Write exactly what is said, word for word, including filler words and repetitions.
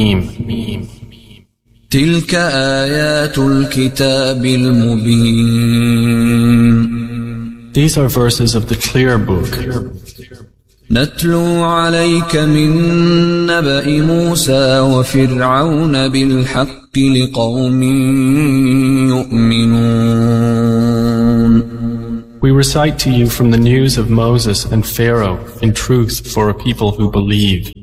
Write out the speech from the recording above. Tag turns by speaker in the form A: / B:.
A: تلك آيات الكتاب المبين.
B: These are verses of the clear book.
A: نتلو عليك من نبأ موسى وفرعون بالحق لقوم يؤمنون.
B: We recite to you from the news of Moses and Pharaoh in truth for a people who believe.